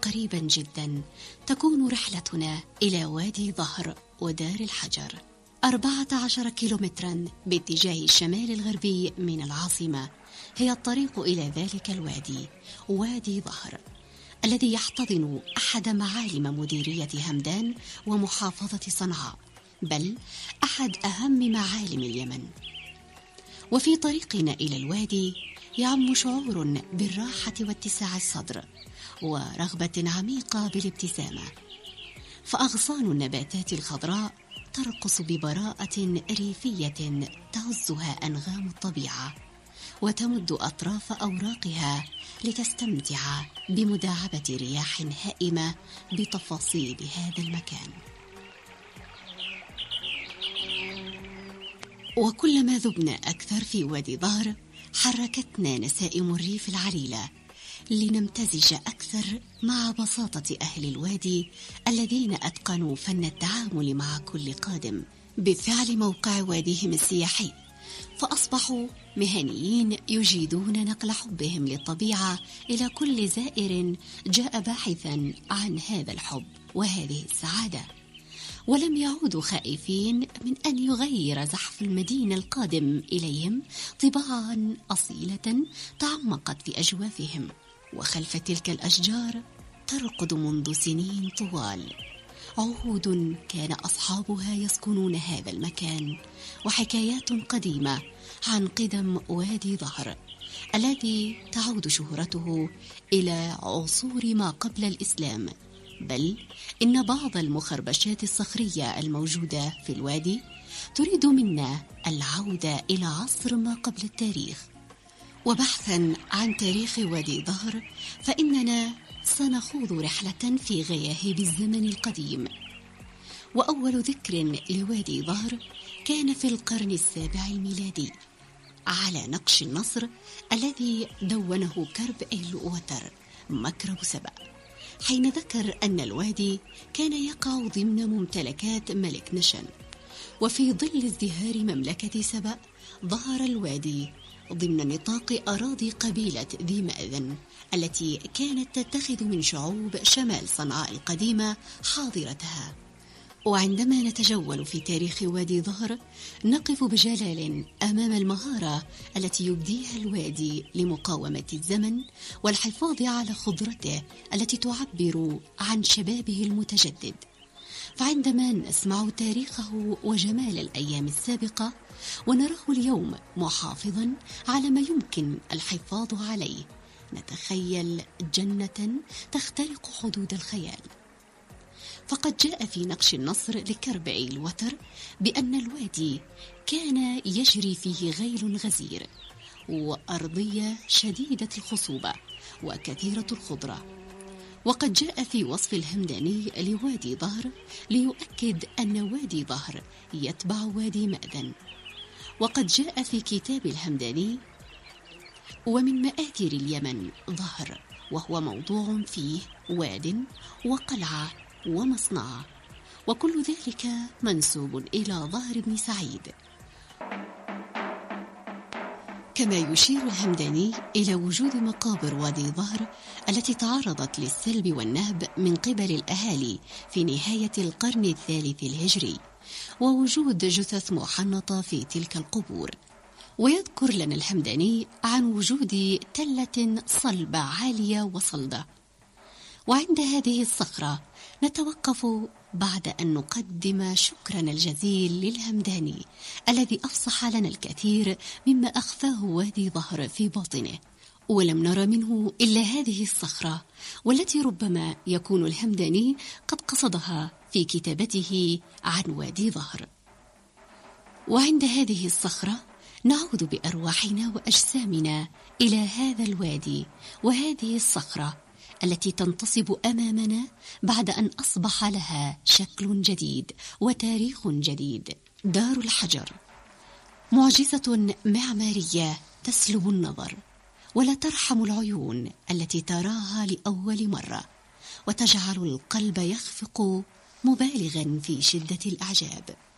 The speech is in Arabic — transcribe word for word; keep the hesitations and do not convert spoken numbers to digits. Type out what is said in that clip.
قريبا جدا تكون رحلتنا إلى وادي ظهر ودار الحجر، أربعة عشر كيلومترا باتجاه الشمال الغربي من العاصمة. هي الطريق إلى ذلك الوادي، وادي ظهر، الذي يحتضن أحد معالم مديرية همدان ومحافظة صنعاء، بل أحد أهم معالم اليمن. وفي طريقنا إلى الوادي يعم شعور بالراحة واتساع الصدر ورغبة عميقة بالابتسامة، فأغصان النباتات الخضراء ترقص ببراءة ريفية تعزها أنغام الطبيعة، وتمد أطراف أوراقها لتستمتع بمداعبة رياح هائمة بتفاصيل هذا المكان. وكلما ذبنا أكثر في وادي ظهر حركتنا نسائم الريف العليلة لنمتزج أكثر مع بساطة أهل الوادي الذين أتقنوا فن التعامل مع كل قادم بفعل موقع واديهم السياحي، فأصبحوا مهنيين يجيدون نقل حبهم للطبيعة إلى كل زائر جاء باحثا عن هذا الحب وهذه السعادة، ولم يعودوا خائفين من أن يغير زحف المدينة القادم إليهم طباعا أصيلة تعمقت في أجوافهم. وخلف تلك الأشجار ترقد منذ سنين طوال عهود كان أصحابها يسكنون هذا المكان، وحكايات قديمة عن قدم وادي ظهر الذي تعود شهرته إلى عصور ما قبل الإسلام، بل إن بعض المخربشات الصخرية الموجودة في الوادي تريد منا العودة إلى عصر ما قبل التاريخ. وبحثا عن تاريخ وادي ظهر فإننا سنخوض رحلة في غياهب الزمن القديم. وأول ذكر لوادي ظهر كان في القرن السابع الميلادي على نقش النصر الذي دونه كرب الوتر مكرب سبأ، حين ذكر أن الوادي كان يقع ضمن ممتلكات ملك نشن. وفي ظل ازدهار مملكة سبأ ظهر الوادي ضمن نطاق أراضي قبيلة ذي مأذن التي كانت تتخذ من شعوب شمال صنعاء القديمة حاضرتها. وعندما نتجول في تاريخ وادي ظهر نقف بجلال أمام المهارة التي يبديها الوادي لمقاومة الزمن والحفاظ على خضرته التي تعبر عن شبابه المتجدد. فعندما نسمع تاريخه وجمال الأيام السابقة ونراه اليوم محافظا على ما يمكن الحفاظ عليه، نتخيل جنة تخترق حدود الخيال. فقد جاء في نقش النصر لكربعي الوتر بأن الوادي كان يجري فيه غيل غزير وأرضية شديدة الخصوبة وكثيرة الخضرة. وقد جاء في وصف الهمداني لوادي ظهر ليؤكد أن وادي ظهر يتبع وادي مأذن. وقد جاء في كتاب الهمداني: ومن مآثر اليمن ظهر، وهو موضوع فيه واد وقلعة ومصنع، وكل ذلك منسوب إلى ظهر بن سعيد. كما يشير الهمداني إلى وجود مقابر وادي ظهر التي تعرضت للسلب والنهب من قبل الأهالي في نهاية القرن الثالث الهجري، ووجود جثث محنطة في تلك القبور. ويذكر لنا الهمداني عن وجود تلة صلبة عالية وصلدة. وعند هذه الصخرة نتوقف بعد أن نقدم شكرنا الجزيل للهمداني الذي أفصح لنا الكثير مما أخفاه وادي ظهر في باطنه، ولم نرى منه إلا هذه الصخرة، والتي ربما يكون الهمداني قد قصدها في كتابته عن وادي ظهر. وعند هذه الصخرة نعود بأرواحنا وأجسامنا إلى هذا الوادي وهذه الصخرة التي تنتصب أمامنا بعد أن أصبح لها شكل جديد وتاريخ جديد. دار الحجر، معجزة معمارية تسلب النظر ولا ترحم العيون التي تراها لأول مرة، وتجعل القلب يخفق مبالغا في شدة الإعجاب.